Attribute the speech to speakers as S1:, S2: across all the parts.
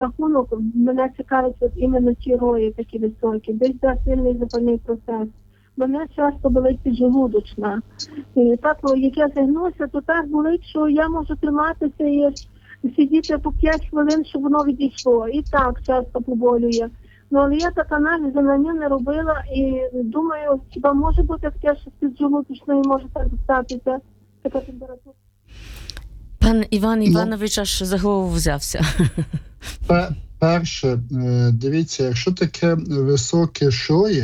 S1: рахунок мене цікавить от іменно ті рої такі високі, десь де сильний запальний процес. Мене часто болить піджелудочна. І так, як я зігнуся, то так болить, що я можу триматися і сидіти по 5 хвилин, щоб воно відійшло. І так часто поболює. Ну, але я так аналізи на нього не робила і думаю, хіба може бути таке, що з піджелудочною може так статися така температура?
S2: Пан Іван Іванович аж за голову взявся.
S3: Перше, дивіться, якщо таке високе шої,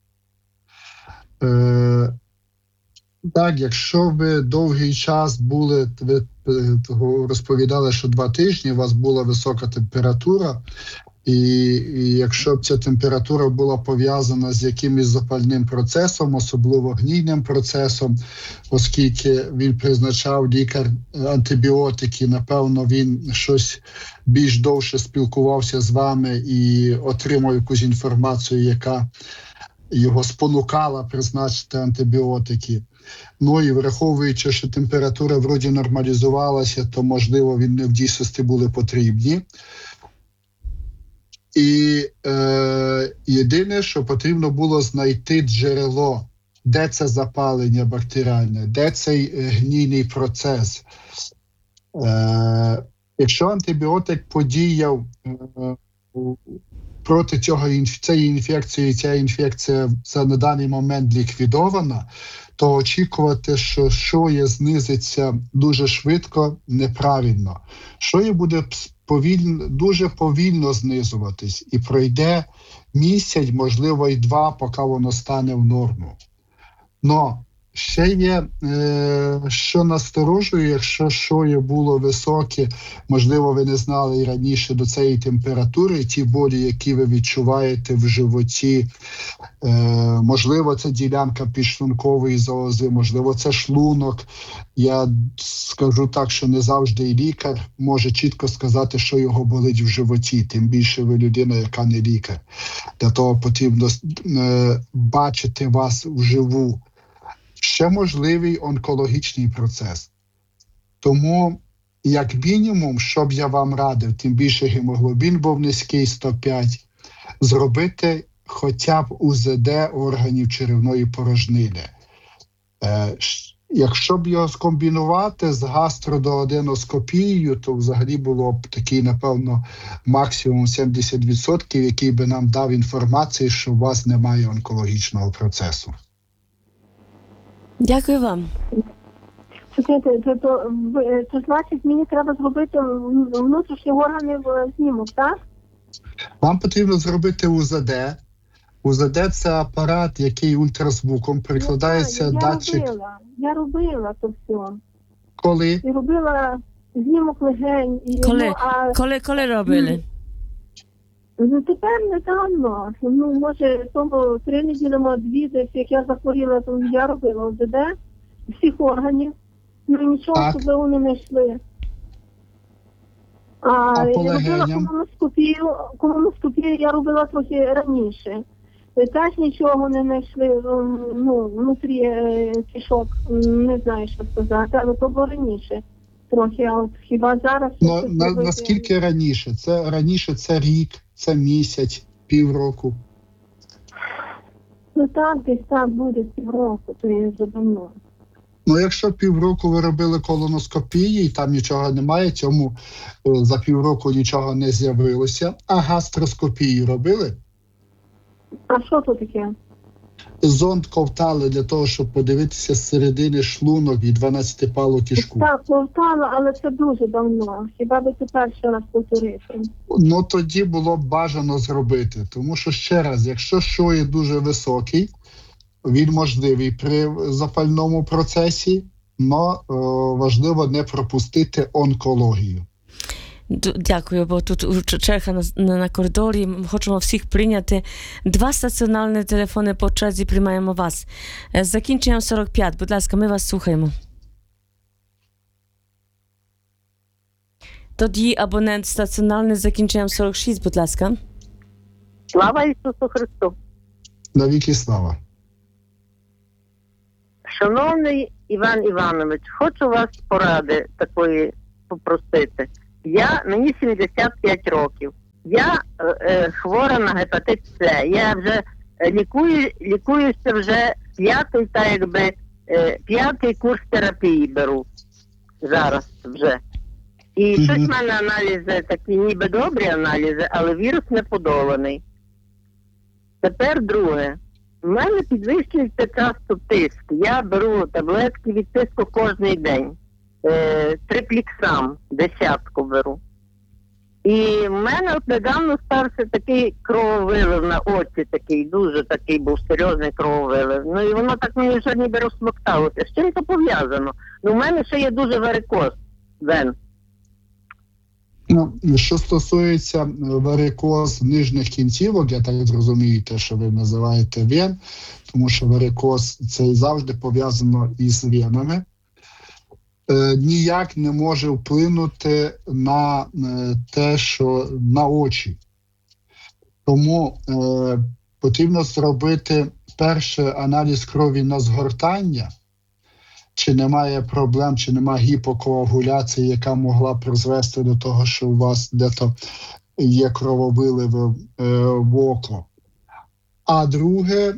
S3: так, якщо ви довгий час були, ви розповідали, що 2 тижні у вас була висока температура, і якщо б ця температура була пов'язана з якимось запальним процесом, особливо гнійним процесом, оскільки він призначав лікар антибіотики, напевно, він щось більш довше спілкувався з вами і отримав якусь інформацію, яка його спонукала призначити антибіотики. Ну і враховуючи, що температура вроді нормалізувалася, то, можливо, він не в дійсності були потрібні. І єдине, що потрібно було знайти джерело, де це запалення бактеріальне, де цей гнійний процес. Якщо антибіотик подіяв проти цієї інфекції, і ця інфекція на даний момент ліквідована, то очікувати, що шоя знизиться дуже швидко, неправильно. Шоя буде дуже повільно знизуватись і пройде місяць, можливо, і 2, поки воно стане в норму. Но ще є, що насторожує, якщо шоє було високе, можливо, ви не знали і раніше до цієї температури, ті болі, які ви відчуваєте в животі, можливо, це ділянка підшлункової залози, можливо, це шлунок. Я скажу так, що не завжди і лікар може чітко сказати, що його болить в животі, тим більше ви людина, яка не лікар. Для того потрібно бачити вас вживу. Ще можливий онкологічний процес. Тому, як мінімум, що б я вам радив, тим більше гемоглобін був низький, 105, зробити хоча б УЗД органів черевної порожнини. Якщо б його скомбінувати з гастродооденоскопією, то взагалі було б такий, напевно, максимум 70%, який би нам дав інформацію, що у вас немає онкологічного процесу.
S2: Дякую вам.
S1: То значить, мені треба зробити внутрішні органи в знімок, так?
S3: Вам потрібно зробити УЗД. УЗД – це апарат, який ультразвуком прикладається датчик.
S1: Я робила то все.
S3: Коли?
S1: І робила знімок легень.
S2: Коли робили?
S1: Ну, тепер недавно. Ну, може, тому 3 неділі, 2, десь, як я захворіла, то я робила ОЗД всіх органів. Ну, нічого особливо не знайшли.
S3: А по
S1: я робила
S3: легеням?
S1: колоноскопію я робила трохи раніше. Теж нічого не знайшли, ну, внутрі кишок, не знаю, що сказати, але то було раніше. Трохи, а от хіба зараз...
S3: Ну, наскільки раніше? Раніше це рік, це місяць, півроку?
S1: Ну так, десь так буде півроку, то я вже давно.
S3: Ну, якщо півроку ви робили колоноскопії, і там нічого немає, цьому за півроку нічого не з'явилося, а гастроскопії робили?
S1: А що то таке?
S3: Зонд ковтали для того, щоб подивитися з середини шлунок і 12-палу кишку.
S1: Так, ковтала, але це дуже давно. Хіба би це перший раз повторити?
S3: Ну, тоді було б бажано зробити. Тому що, ще раз, якщо шоє дуже високий, він можливий при запальному процесі, але важливо не пропустити онкологію.
S2: Дякую, бо тут черга на коридорі. Хочемо всіх прийняти. 2 стаціонарні телефони по черзі приймаємо вас. З закінченням 45. Будь ласка, ми вас слухаємо. Тоді абонент стаціонарний з закінченням 46, будь ласка.
S4: Слава Ісусу Христу!
S3: Навіки слава!
S4: Шановний Іван Іванович, хочу вас поради такої попросити. Мені 75 років. Я хвора на гепатит С. Я вже лікуюся вже п'ятий курс терапії беру зараз вже. І щось в мене аналізи такі, ніби добрі аналізи, але вірус не подоланий. Тепер друге. У мене підвищується часто тиск. Я беру таблетки від тиску кожен день. Трипліксам, 10 беру. І в мене от недавно стався такий крововилив на оці, такий, дуже такий був серйозний крововилив. Ну і воно так мені вже ніби розсмокталося. З чим це пов'язано? Ну, в мене ще є дуже варикоз вен.
S3: Ну, що стосується варикоз нижніх кінцівок, я так зрозумію, те, що ви називаєте вен, тому що варикоз це завжди пов'язано із венами, ніяк не може вплинути на те, що на очі. Тому потрібно зробити перший аналіз крові на згортання, чи немає проблем, чи немає гіпокоагуляції, яка могла призвести до того, що у вас дето є крововиливи в око. А друге,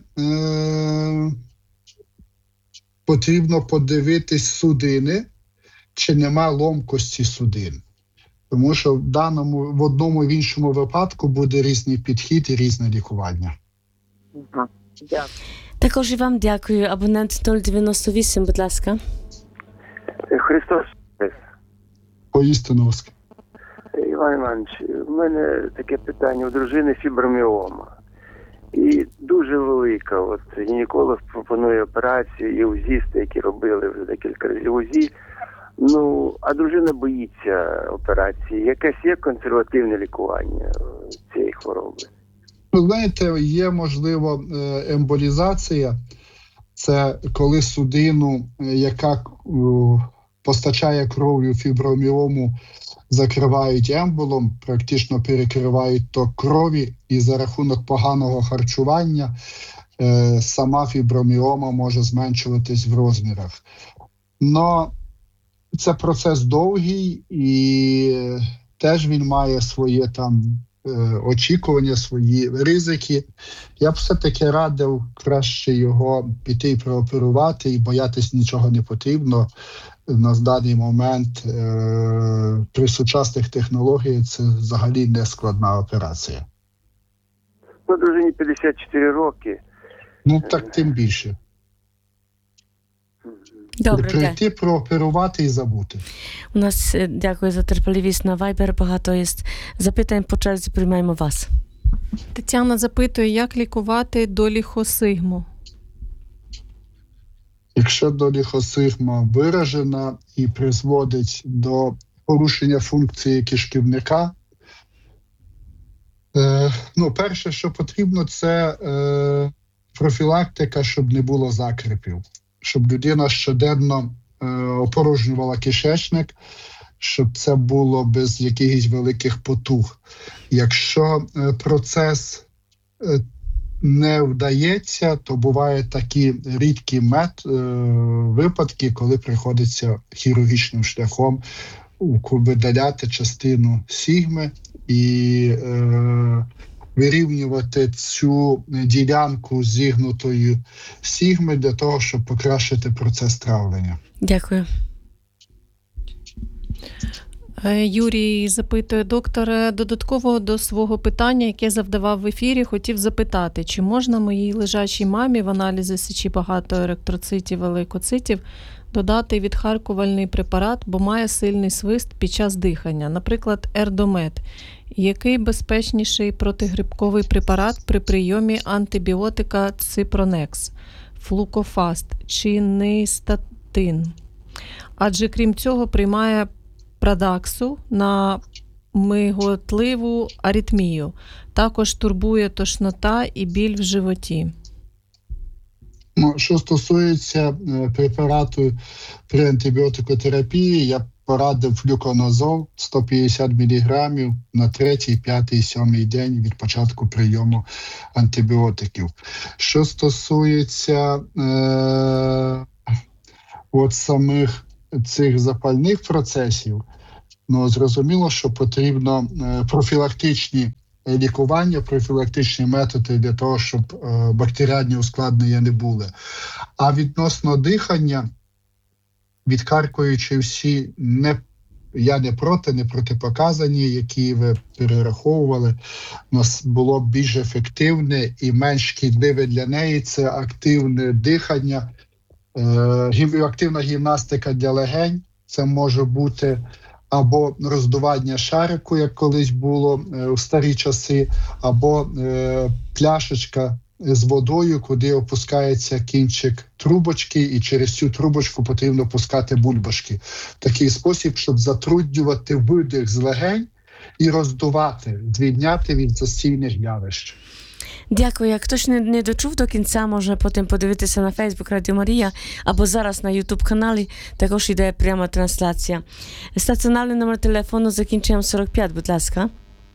S3: потрібно подивитись судини, чи нема ломкості судин. Тому що в одному і в іншому випадку буде різний підхід і різне лікування.
S4: Дякую.
S2: Також і вам дякую. Абонент 098, будь ласка.
S5: Христос.
S3: Поістину.
S5: Іван Іванович, в мене таке питання. У дружини фіброміома. І дуже велика. От гінеколог пропонує операцію, і УЗІсти, які робили вже декілька разів УЗІ. Ну, а дружина боїться операції. Якесь є консервативне лікування цієї хвороби?
S3: Ви знаєте, є, можливо, емболізація. Це коли судину, яка постачає кров'ю фіброміому, закривають емболом, практично перекривають ток крові, і за рахунок поганого харчування сама фіброміома може зменшуватись в розмірах. Но це процес довгий, і теж він має своє там очікування, свої ризики. Я б все-таки радив краще його піти і прооперувати, і боятись нічого не потрібно. На даний момент при сучасних технологіях це взагалі не складна операція.
S5: Ну, дружині 54 роки.
S3: Ну, так тим більше.
S2: Добре,
S3: Прийти, прооперувати і забути.
S2: У нас, дякую за терпеливість, на Viber багато є запитань, по черзі приймаємо вас.
S6: Тетяна запитує, як лікувати доліхосигму?
S3: Якщо доліхосигма виражена і призводить до порушення функції кишківника, перше, що потрібно, це профілактика, щоб не було закрепів. Щоб людина щоденно опорожнювала кишечник, щоб це було без якихось великих потуг. Якщо процес не вдається, то бувають такі рідкі випадки, коли приходиться хірургічним шляхом видаляти частину сігми і вирівнювати цю ділянку зігнутої сігми для того, щоб покращити процес травлення.
S2: Дякую.
S6: Юрій запитує, доктора, додатково до свого питання, яке завдавав в ефірі, хотів запитати, чи можна моїй лежачій мамі в аналізи сечі багато еритроцитів і лейкоцитів додати відхаркувальний препарат, бо має сильний свист під час дихання, наприклад, Ердомет. Який безпечніший протигрибковий препарат при прийомі антибіотика Ципронекс, Флукофаст чи Нистатин? Адже крім цього приймає Прадаксу на миготливу аритмію. Також турбує тошнота і біль в животі.
S3: Що стосується препарату при антибіотикотерапії, я порадив флюконазол 150 мг на 3, 5, 7 день від початку прийому антибіотиків. Що стосується самих цих запальних процесів, Ну, зрозуміло, що потрібно профілактичні лікування, профілактичні методи для того, щоб бактеріальні ускладнення не були. А відносно дихання, відкаркуючи всі, я не протипоказані, які ви перераховували, у нас було б більш ефективне і менш шкідливе для неї – це активне дихання, активна гімнастика для легень. Це може бути або роздування шарику, як колись було у старі часи, або пляшечка з водою, куди опускається кінчик трубочки, і через цю трубочку потрібно пускати бульбашки. В такий спосіб, щоб затруднювати видих з легень і роздувати, звільняти від застійних явищ.
S2: Дякую. Як хтось не дочув до кінця, може потім подивитися на Facebook Радіо Марія, або зараз на YouTube-каналі також йде пряма трансляція. Стаціонарний номер телефону закінчуємо 45, будь ласка.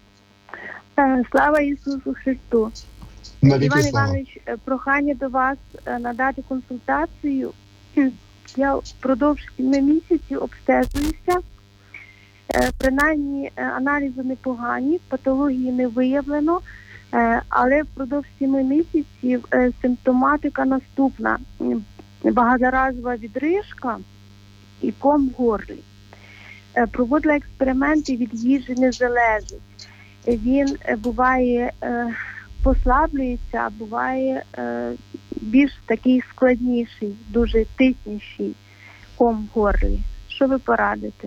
S7: Слава Ісусу Христу! Іван Іванович, прохання до вас надати консультацію. Я впродовж 7 місяців обстежуюся. Принаймні аналізи непогані, патології не виявлено, але впродовж 7 місяців симптоматика наступна. Багаторазова відрижка і ком в горлі. Проводила експерименти, від їжі не залежить. Він буває послаблюється, а буває більш такий складніший, дуже тисніший ком в горлі. Що ви порадите?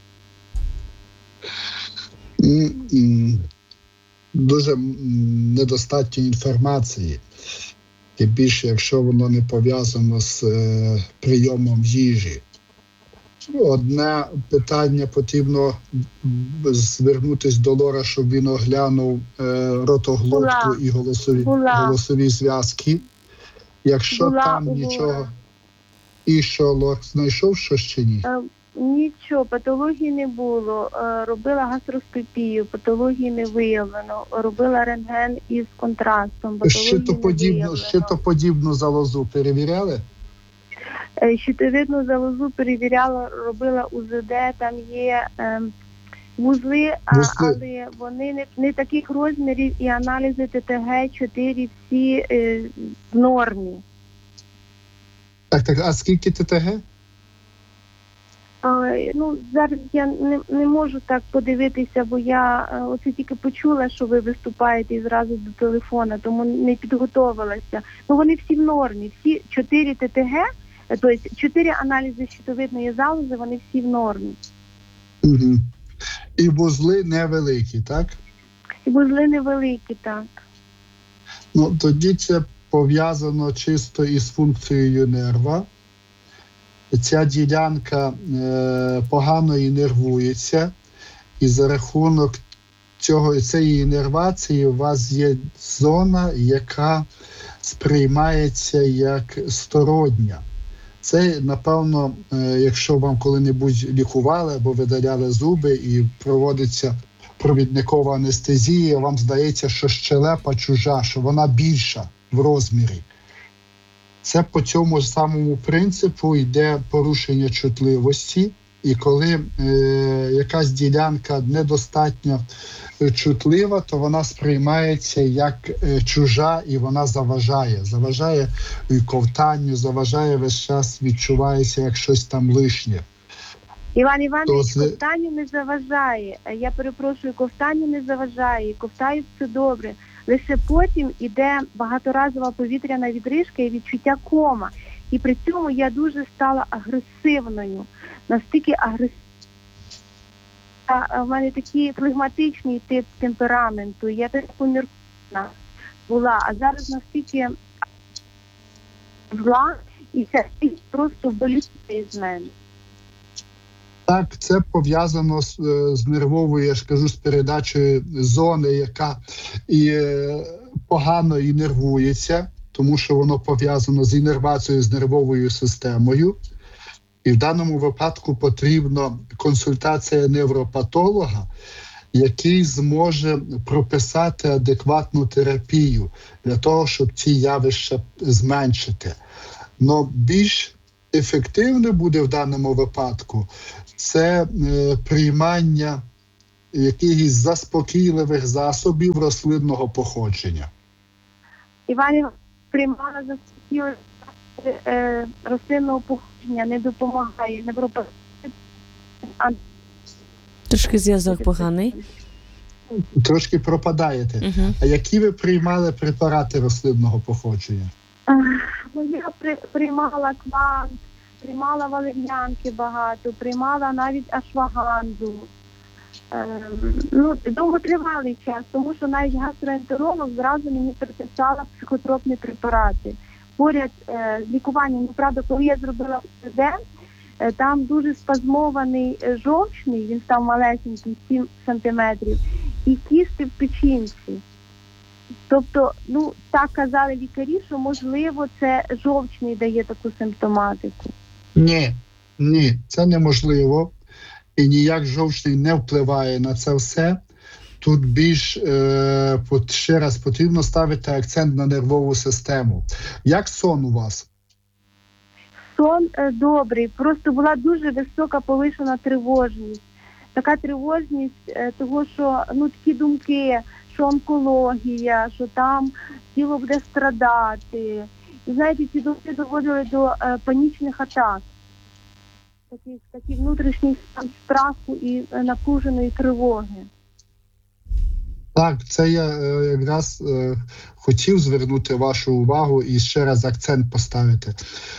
S3: Дуже недостатньо інформації. Тим більше, якщо воно не пов'язано з прийомом їжі. Одне питання, потрібно звернутися до лора, щоб він оглянув ротоглотку і голосові зв'язки. Якщо там нічого... І що, лор знайшов щось чи ні?
S7: Нічого, патології не було. Робила гастроскопію, патології не виявлено. Робила рентген із контрастом,
S3: щитоподібну залозу перевіряли?
S7: Щитовидну залозу перевіряла, робила УЗД, там є вузли, але вони не таких розмірів, і аналізи ТТГ-4 всі в нормі.
S3: Так, а скільки ТТГ?
S7: Зараз я не можу так подивитися, бо я оце тільки почула, що ви виступаєте і зразу до телефона, тому не підготовилася. Вони всі в нормі, всі 4 ТТГ, тобто 4 аналізи щитовидної залози, вони всі в нормі.
S3: Угу. І вузли невеликі, так?
S7: І вузли невеликі, так.
S3: Тоді це пов'язано чисто із функцією нерва. Ця ділянка погано інервується, і за рахунок цієї інервації у вас є зона, яка сприймається як стороння. Це, напевно, якщо вам коли-небудь лікували або видаляли зуби і проводиться провідникова анестезія, вам здається, що щелепа чужа, що вона більша в розмірі. Це по цьому ж самому принципу йде порушення чутливості, і коли якась ділянка недостатньо чутлива, то вона сприймається як чужа, і вона заважає і ковтанню, заважає весь час, відчувається як щось там лишнє.
S7: Іван Іванович, ковтанню не заважає. Я перепрошую, ковтанню не заважає. Ковтаю все добре. Лише потім іде багаторазова повітряна відрижка і відчуття кома. І при цьому я дуже стала агресивною. Настільки агресивною. У мене такий флегматичний тип темпераменту. Я так поміркована була. А зараз настільки зла, і це просто боліє з мене.
S3: Так, це пов'язано з нервовою, я ж кажу, з передачею зони, яка погано інервується, тому що воно пов'язано з інервацією, з нервовою системою. І в даному випадку потрібна консультація невропатолога, який зможе прописати адекватну терапію для того, щоб ці явища зменшити. Но більш ефективне буде в даному випадку це приймання якихось заспокійливих засобів рослинного походження.
S7: Іванів приймала за рослинного походження, не допомагає, не пропонує.
S2: Трошки зв'язок поганий.
S3: Трошки пропадаєте.
S2: Угу.
S3: А які ви приймали препарати рослинного походження?
S7: Я приймала квант, приймала валер'янки багато, приймала навіть ашваганду. Довготривалий час, тому що навіть гастроентеролог зразу мені приписала психотропні препарати. Поряд з лікуванням, правда, коли я зробила ПЗД, там дуже спазмований жовчний, він став малесенький, 7 сантиметрів, і кісти в печінці. Тобто, так казали лікарі, що, можливо, це жовчний дає таку симптоматику.
S3: Ні, це неможливо. І ніяк жовчний не впливає на це все. Тут більш, ще раз, потрібно ставити акцент на нервову систему. Як сон у вас?
S7: Сон добрий, просто була дуже висока повишена тривожність. Така тривожність того, що такі думки, що онкологія, що там тіло буде страдати. І знаєте, ці думки доводили до панічних атак. Такий внутрішній стан страху і напруженої тривоги.
S3: Так, це я якраз хотів звернути вашу увагу і ще раз акцент поставити.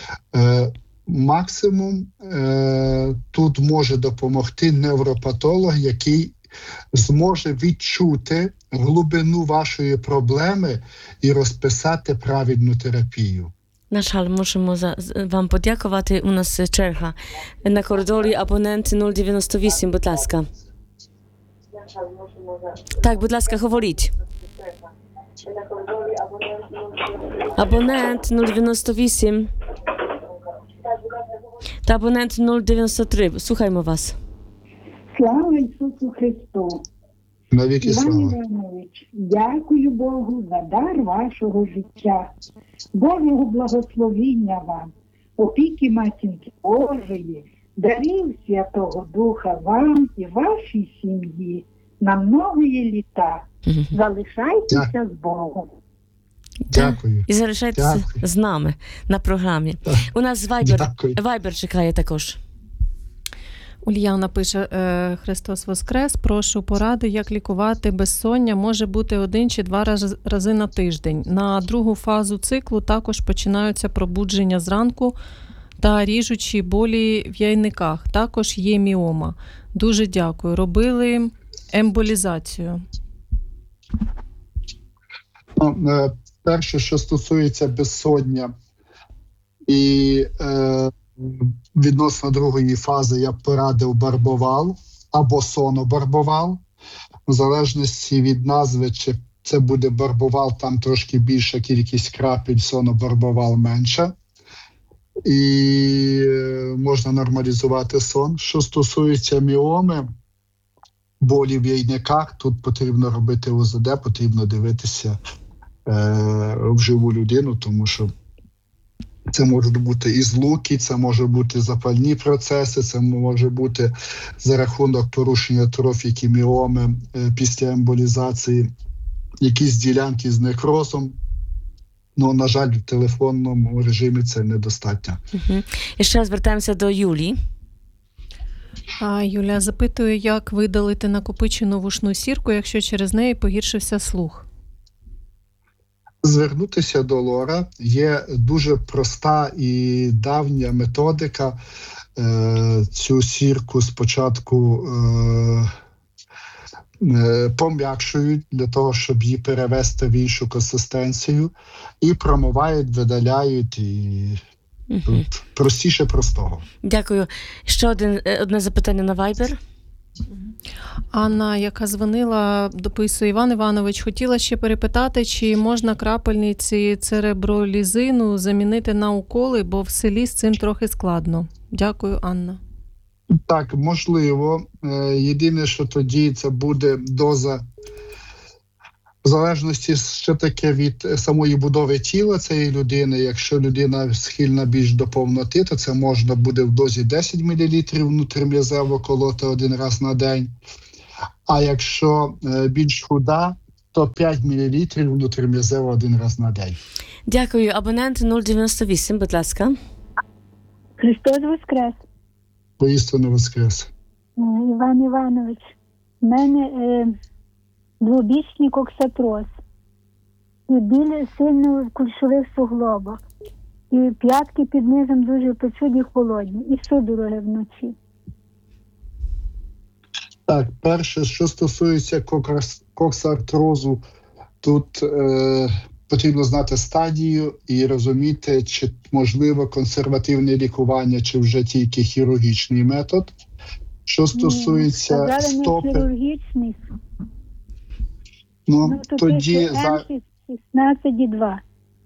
S3: Максимум тут може допомогти невропатолог, який зможе відчути глибину вашої проблеми і розписати правильну терапію.
S2: На жаль, мусимо вам подякувати. У нас черга на коридорі, абонент 098, будь ласка. Так, будь ласка, говоріть. Абонент 098. Та абонент 093. Слухаємо вас.
S8: Слава Ісусу Христу!
S3: Навіки
S8: Іван
S3: слава.
S8: Іванович, дякую Богу за дар вашого життя. Божого благословіння вам, опіки Матінки Божої, дарів Святого Духа вам і вашій сім'ї на многії літа. Залишайтеся з Богом.
S3: Дякую.
S2: І залишайтеся
S3: Дякую.
S2: з нами на програмі. У нас Viber чекає також.
S6: Ульяна пише: Христос Воскрес, прошу поради, як лікувати безсоння, може бути 1 чи 2 рази на тиждень. На другу фазу циклу також починаються пробудження зранку та ріжучі болі в яйниках. Також є міома. Дуже дякую. Робили емболізацію.
S3: Перше, що стосується безсоння і відносно другої фази, я б порадив барбовал або сонобарбовал. В залежності від назви, чи це буде барбовал, там трошки більша кількість крапель, сонобарбовал менша. І можна нормалізувати сон. Що стосується міоми, болі в яйниках, тут потрібно робити УЗД, потрібно дивитися в живу людину, тому що це можуть бути і злуки, це може бути запальні процеси, це може бути за рахунок порушення трофіки міоми після емболізації, якісь ділянки з некрозом. На жаль, в телефонному режимі це недостатньо.
S2: Угу. І ще раз звертаємося до Юлії.
S6: Юлія запитує, як видалити накопичену вушну сірку, якщо через неї погіршився слух.
S3: Звернутися до лора. Є дуже проста і давня методика. Цю сірку спочатку пом'якшують для того, щоб її перевести в іншу консистенцію, і промивають, видаляють, і тут простіше простого.
S2: Дякую. Ще одне запитання на Viber.
S6: Анна, яка дзвонила, дописує: Іван Іванович, хотіла ще перепитати, чи можна крапельниці церебролізину замінити на уколи, бо в селі з цим трохи складно. Дякую, Анна.
S3: Так, можливо. Єдине, що тоді це буде доза В залежності ще таке від самої будови тіла цієї людини. Якщо людина схильна більш до повноти, то це можна буде в дозі 10 мл внутрім'язево колоти один раз на день. А якщо більш худа, то 5 мл внутрім'язево один раз на день.
S2: Дякую. Абонент 098, будь ласка.
S1: Христос Воскрес!
S3: Поістину воскрес.
S1: Іван Іванович, в мене двобічний коксатроз. І біль сильно в кульшових суглобах. І п'ятки під низом дуже печуть і холодні. І судороги вночі.
S3: Так, перше, що стосується коксартрозу, тут потрібно знати стадію і розуміти, чи можливо консервативне лікування, чи вже тільки хірургічний метод. Що стосується
S1: сказали,
S3: стопи,
S1: не хірургічний.
S3: тоді,
S1: М16,2.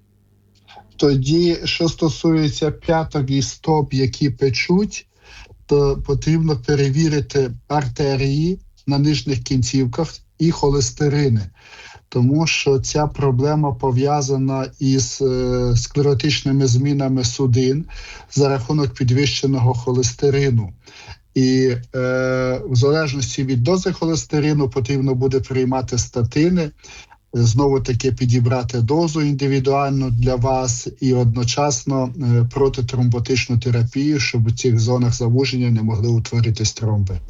S3: тоді, що стосується п'яток і стоп, які печуть, то потрібно перевірити артерії на нижніх кінцівках і холестерини. Тому що ця проблема пов'язана із склеротичними змінами судин за рахунок підвищеного холестерину. І в залежності від дози холестерину потрібно буде приймати статини, знову-таки підібрати дозу індивідуально для вас і одночасно протитромботичну терапію, щоб у цих зонах завуження не могли утворитись тромби.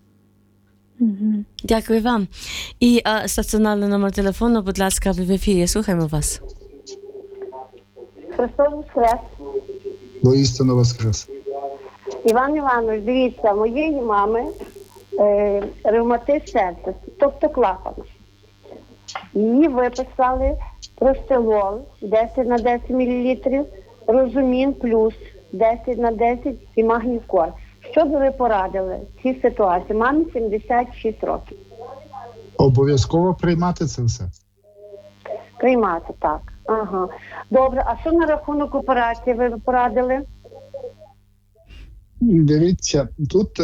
S2: Дякую вам. І стаціонарний номер телефону, будь ласка, ви в ефірі. Слухаємо вас.
S9: Христос Воскрес!
S3: Воістину воскрес.
S9: Іван Іванович, дивіться, моєї мами ревматизм серця, тобто клапана. Її виписали простилол 10 на 10 мл, розумін плюс 10 на 10 і магнікор. Що б ви порадили в цій ситуації? Мамі 76 років.
S3: Обов'язково приймати це все?
S9: Приймати, так. Ага. Добре, а що на рахунок операції ви порадили?
S3: Дивіться, тут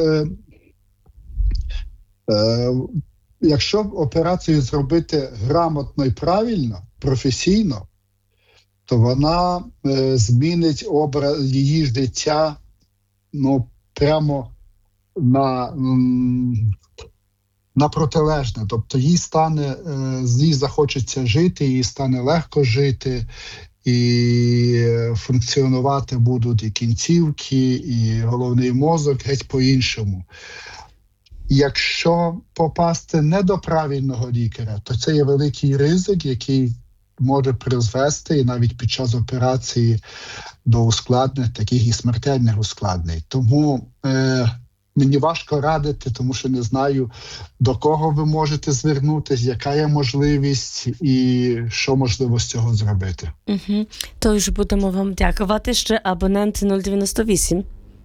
S3: якщо операцію зробити грамотно і правильно, професійно, то вона змінить образ її життя прямо на протилежне. Тобто їй захочеться жити, їй стане легко жити, і функціонувати будуть і кінцівки, і головний мозок геть по-іншому. Якщо попасти не до правильного лікаря, то це є великий ризик, який може призвести і навіть під час операції до ускладнень, таких і смертельних ускладнень. Тому мені важко радити, тому що не знаю, до кого ви можете звернутися, яка є можливість і що можливо з цього зробити.
S2: Тож будемо вам дякувати. Ще абонент 098.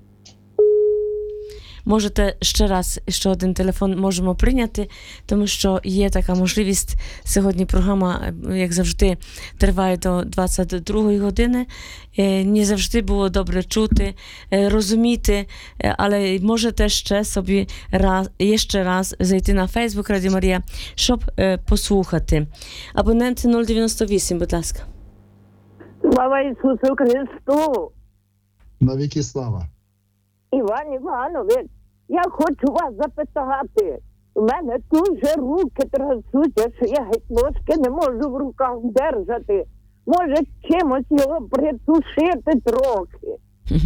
S2: Можете ще один телефон можемо прийняти, тому що є така можливість. Сьогодні програма, як завжди, триває до 22-ї години. Не завжди було добре чути, розуміти, але можете ще собі ще раз зайти на Facebook Радіо Марія, щоб послухати. Абонент 098, будь ласка.
S10: Слава Ісусу Христу!
S3: Навіки слава!
S10: Іван Іванович, я хочу вас запитати. У мене дуже руки трясуться, що я геть ложки не можу в руках держати. Може, чимось його притушити трохи?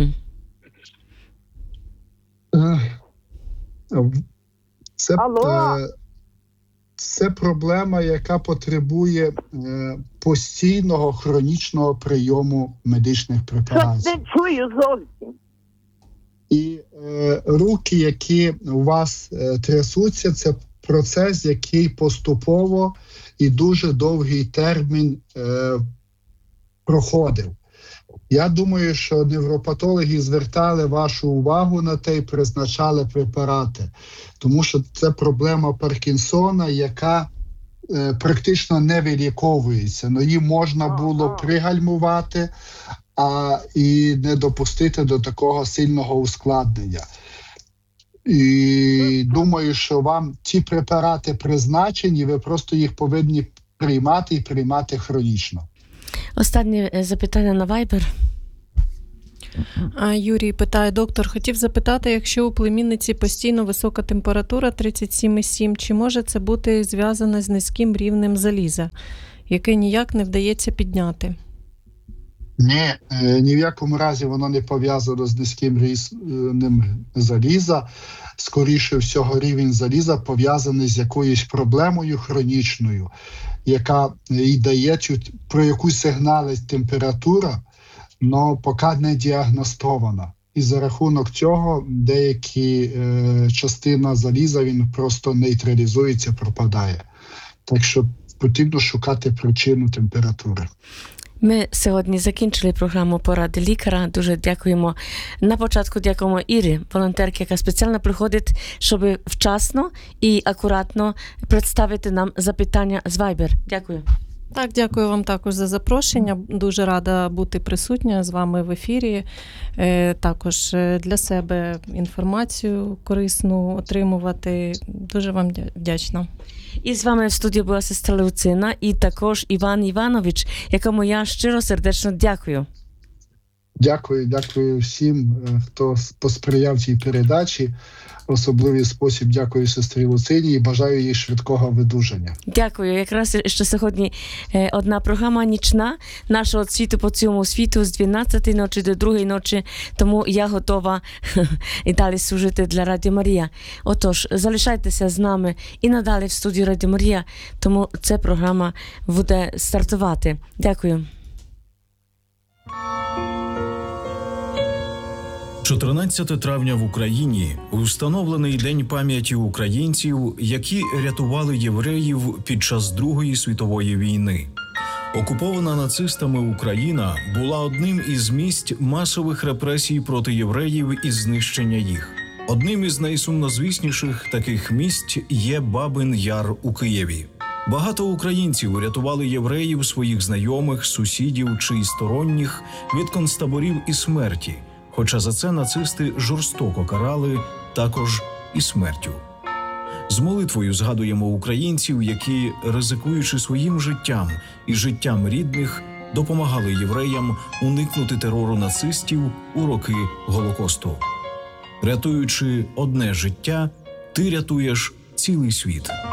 S3: Це проблема, яка потребує постійного хронічного прийому медичних препаратів.
S10: Щось не чую зовсім.
S3: І руки, які у вас трясуться, це процес, який поступово і дуже довгий термін проходив. Я думаю, що невропатологи звертали вашу увагу на те і призначали препарати, тому що це проблема Паркінсона, яка практично не виліковується. Но її можна було пригальмувати, і не допустити до такого сильного ускладнення. І думаю, що вам ті препарати призначені, ви просто їх повинні приймати і приймати хронічно.
S2: Останнє запитання на Viber.
S6: Юрій питає, доктор, хотів запитати, якщо у племінниці постійно висока температура 37,7, чи може це бути зв'язано з низьким рівнем заліза, яке ніяк не вдається підняти?
S3: Ні в якому разі воно не пов'язано з низьким рівнем заліза. Скоріше всього, рівень заліза пов'язаний з якоюсь проблемою хронічною, яка і дає, про яку сигналить температура, але поки не діагностована. І за рахунок цього деякі частина заліза, він просто нейтралізується, пропадає. Так що потрібно шукати причину температури.
S2: Ми сьогодні закінчили програму «Поради лікаря». Дуже дякуємо. На початку дякуємо Ірі, волонтерці, яка спеціально приходить, щоб вчасно і акуратно представити нам запитання з Viber. Дякую.
S6: Так, дякую вам також за запрошення. Дуже рада бути присутня з вами в ефірі. Також для себе інформацію корисну отримувати. Дуже вам вдячна.
S2: І з вами в студії була сестра Люцина і також Іван Іванович, якому я щиро сердечно дякую.
S3: Дякую всім, хто посприяв цій передачі. В особливий спосіб дякую сестрі Луцині і бажаю їй швидкого видужання.
S2: Дякую. Якраз ще сьогодні одна програма нічна нашого світу по цьому світу з 12 ночі до 2 ночі, тому я готова і далі служити для Радіо Марія. Отож, залишайтеся з нами і надалі в студії Радіо Марія, тому ця програма буде стартувати. Дякую.
S11: 14 травня в Україні встановлений День пам'яті українців, які рятували євреїв під час Другої світової війни. Окупована нацистами Україна була одним із місць масових репресій проти євреїв і знищення їх. Одним із найсумнозвісніших таких місць є Бабин Яр у Києві. Багато українців рятували євреїв, своїх знайомих, сусідів чи й сторонніх від концтаборів і смерті, хоча за це нацисти жорстоко карали також і смертю. З молитвою згадуємо українців, які, ризикуючи своїм життям і життям рідних, допомагали євреям уникнути терору нацистів у роки Голокосту. Рятуючи одне життя, ти рятуєш цілий світ.